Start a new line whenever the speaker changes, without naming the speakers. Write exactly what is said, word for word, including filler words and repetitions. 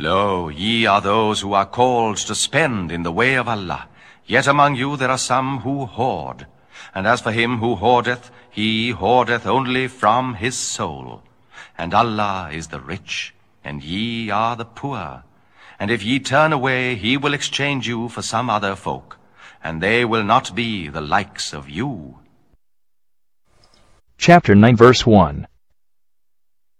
Lo, ye are those who are called to spend in the way of Allah. Yet among you there are some who hoard. And as for him who hoardeth, he hoardeth only from his soul. And Allah is the rich, and ye are the poor. And if ye turn away, he will exchange you for some other folk, and they will not be the likes of you.
Chapter nine, verse one.